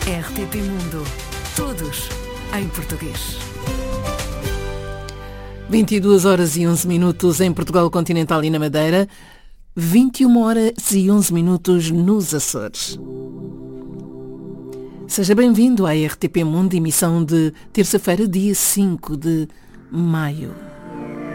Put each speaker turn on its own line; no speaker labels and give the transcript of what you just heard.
RTP Mundo. Todos em português.
22 horas e 11 minutos em Portugal Continental e na Madeira. 21 horas e 11 minutos nos Açores. Seja bem-vindo à RTP Mundo, emissão de terça-feira, dia 5 de maio.